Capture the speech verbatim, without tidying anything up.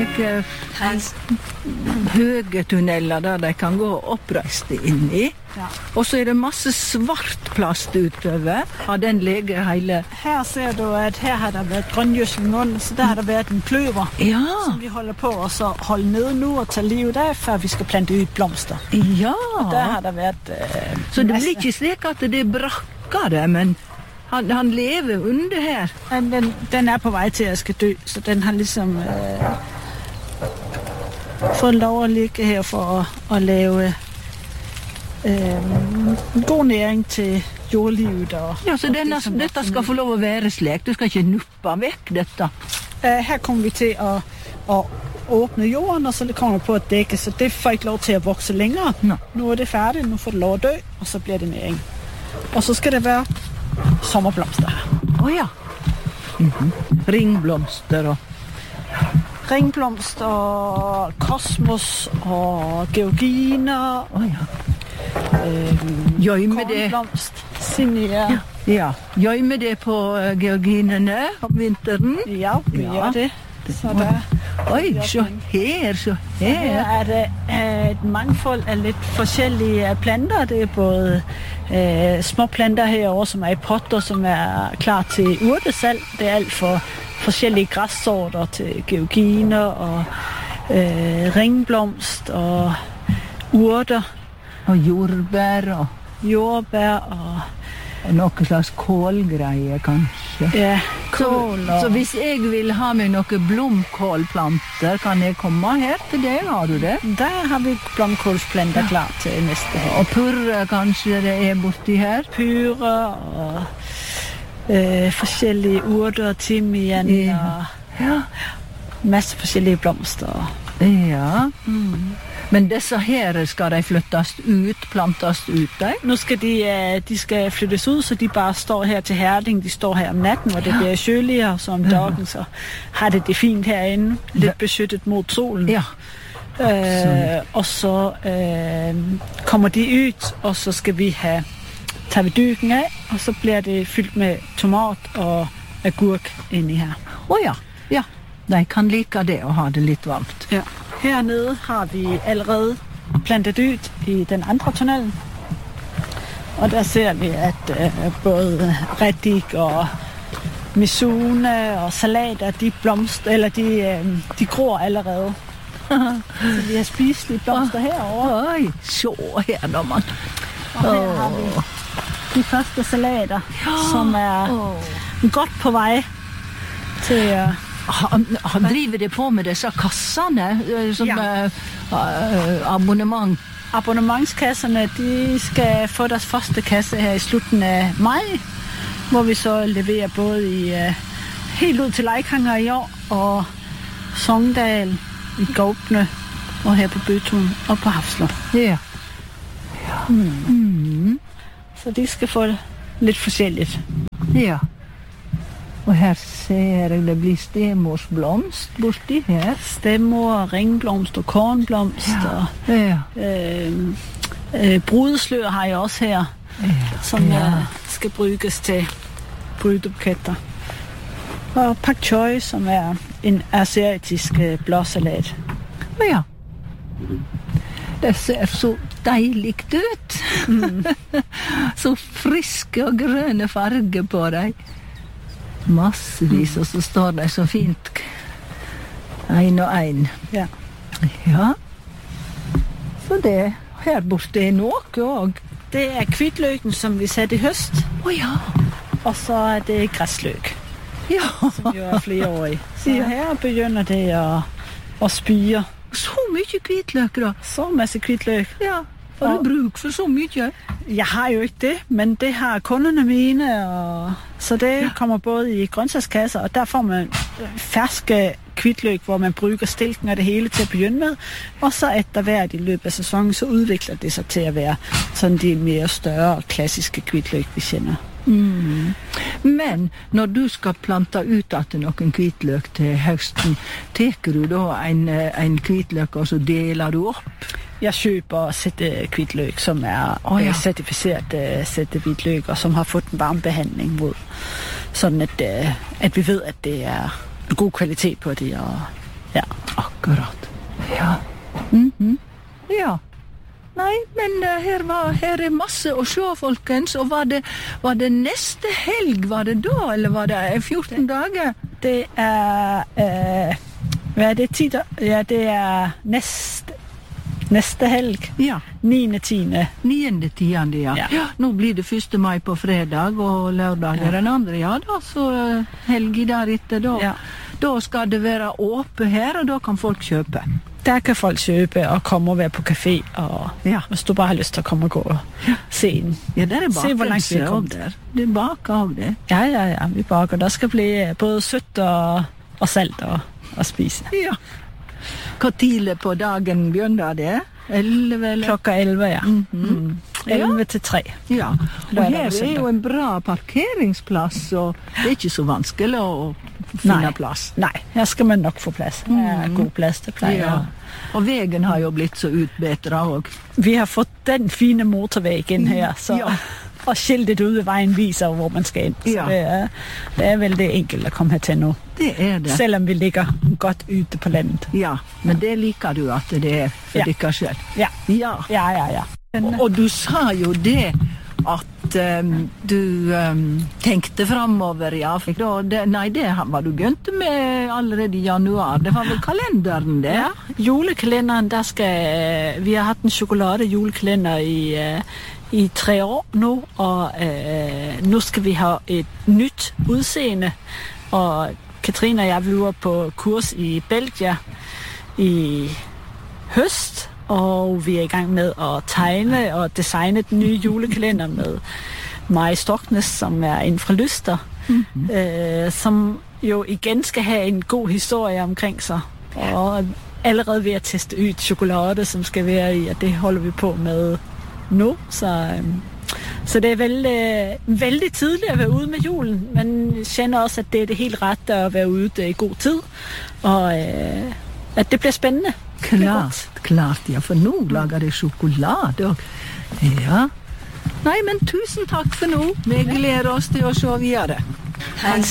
slike høye tunneler der de kan gå oppreiste inn i. Ja. Og så er det masse svart plast utover. Har den ligget hele... Her ser du, at her har der været grøngjødsel, så der har der været en kløver, Ja, som vi holder på og så holde nede nu og tage livet af, før vi skal plante ud blomster. ja. Der har der været øh, Så det masse- blir ikke slik at det brakker det, men han, han lever under her. Ja, Den, den er på vej til at skal dø, så den har ligesom øh, fået lov at ligge her for at, at lave øh, en god næring til jordlivet. Og, Ja, så og denne, det, som dette der- skal få lov at være slik. Du skal ikke nuppe væk dette. Øh, her kommer vi til at, at åbne jorden, og så det kommer på at dække, så det får ikke lov til at vokse længere. Nå. Nu er det færdigt, nu får det lov at dø, og så bliver det næring. Og så skal det være sommerblomster her. Åh oh, ja. Mm-hmm. Ringblomster og... Ringblomster, og kosmos og georginer, Åh oh, ja. øh, Gjør med det. kornblomst, zinnia. Ja. Ja. Gjør med det på uh, georginerne om vinteren. Ja, vi Ja. gør det. Så der, Oj, så her, så her her. er det øh, et mangfold af lidt forskellige øh, planter. Det er både øh, små planter herovre, som er i potter, som er klar til urtesalg. Det er alt for forskellige græssorter til georginer og øh, ringblomst og urter, Og jordbær og, jordbær og og noe slags kålgreier, kanskje. ja, Så, kål. så Og, hvis jeg vil ha med noen blomkålplanter, kan jeg komme her til deg? Har du det? der har vi blomkålsplanter klar til næste år. Og purre kanskje det er borti her? Pyre og øh, forskellige urter, timian Ja. og Ja. masse forskellige blomster. Ja. Men disse her skal de flyttes ut, plantes ut, de? Nu skal de, øh, de skal flyttes ud, så de bare står her til Herning. De står her om natten, hvor det bliver køligere, så om dagen, så har det det fint herinde. Lidt beskyttet mod solen. Ja. Øh, og så øh, kommer de ud, og så skal vi have tager vi dykken af, og så bliver det fyldt med tomat og agurk inde i her. Å ja. Ja. De kan like det og ha det litt varmt. Ja. Hernede har vi allerede plantet ud i den andre tunnel. Og der ser vi, at øh, både reddik og misune og salater, de blomster, eller de, øh, de gror allerede. Så vi har spiselige blomster herovre. Oi, så her når man. Og her har vi de første salater, som er godt på vej til at... Han, han driver det på med disse kassene, eh, som Ja. ja. uh, abonnement. Abonnementskasserne, de skal få deres første kasse her i slutningen af maj, hvor vi så leverer både i uh, helt ud til Leikanger i år, og Sogndal, i Gaupne, og her på Bøtun og på Hafslund. Ja. Så de skal få lidt forskelligt. Ja. Og her ser jeg, det blir stemorsblomst borti her. Stemmer, ringblomst og kornblomst, ja. og Ja. øh, øh, brudeslør har jeg også her, Ja. som Ja. ja. skal bruges til brydebuketter. Og pak choi, som er en asiatisk øh, blåsalat. Men ja. Det ser så deiligt ut. Mm. Så friske og grønne farger på dem. Massevis, og så står de så fint. En og en. Ja. Ja. Så det her borte er noe også. Det er kvidtløken, som vi satte i høst, Å ja. og så er det græsløk, Ja. som jo er flereårig. Så Ja. her begynder det at, at spire. Så mye hvitløk da. Så masse kvidtløk. Ja. Har du bruk for så mye? Jeg har jo ikke det, men det har kunderne mine, og så det ja. kommer både i grøntsagskasser, og der får man ferske kvidtløk, hvor man bruger stilken og det hele til at begynde med, og så efter hvert i løbet af sæsonen, så udvikler det sig til at være sådan de mere større og klassiske kvidtløk, vi kender. Mm. Men når du skal plante ut at noen hvitløk til høsten, teker du da en, en hvitløk og så deler du opp? Jeg køber sætte kvidtløk, som er Oh, ja. øh, certificeret øh, sætte hvitløk, og som har fået en varmebehandling mod, sådan at, øh, at vi ved, at det er en god kvalitet på det, og Ja. Akkurat. Ja. Mhm. Ja. Nei, men uh, her, var, her er masse å se, folkens. Og var det, var det neste helg, var det da, eller var det fjorten dager? Det er, uh, hvad er det, ti da? Ja, det er neste, neste helg. Ja. niende tiende. niende tiende, ja. Ja. Ja. Nå blir det første mai på fredag, og lørdag er den andre, ja da, så uh, helg der etter da. Ja. Da skal det være åpent her, og da kan folk kjøpe. Der kan folk kjøpe og komme og være på café, og Ja. hvis du bare har lyst til å komme og gå og se den. Ja, der er Se hvor langt vi er bakelse kommet. også der. Det er bak av det. Ja, ja, ja, vi baker. Der skal bli både sødt og, og salt og, og spise. Ja. Hvor tidlig på dagen begynner det? Elleve, eller? Klokka elleve, ja. Mhm. Mm. elleve til tre. Ja, og Lørdag og her er søndag. jo en bra parkeringsplass, og det er ikke så vanskelig å finne Nei. plass. Nei, her skal man nok få plass. Det er god plass, det pleier. Ja. Og veien har jo blitt så utbedret også. Vi har fått den fine motorveien her, så, Ja. og skiltet ude ved vejen viser, hvor man skal ind. Så Ja. det, er, det er veldig enkelt at komme hertil nu, Det er det. selvom vi ligger godt ute på landet. Ja, men det liker du at det er for Ja. dere selv. Ja, Ja. ja, ja, ja. Og, og du sa jo det at um, du um, tenkte fremover, ja. For da, det, nei, det var du begynt med allerede i januar. Det var vel kalenderen, det? Ja, julekalenderen, der skal, vi har haft en chokolade julekalender i, uh, i tre år nu, og uh, nu skal vi have et nyt udseende, og Katrine og jeg bliver på kurs i Belgia i høst, og vi er i gang med at tegne og designe den nye julekalender med Mari Stoknes, som er en fra Lyster, mm-hmm. øh, som jo igen skal have en god historie omkring sig, og allerede ved at teste ud chokolade, som skal være i, og det holder vi på med nu, så, øh, så det er vældig, vældig tidligt at være ude med julen, men jeg kender også, at det er det helt ret at være ude i god tid, og øh, at det bliver spændende. Klart, klart, ja, for nå lager det sjokolade og, ja. Nei, men tusen takk for nå. Vi gleder oss til å se videre.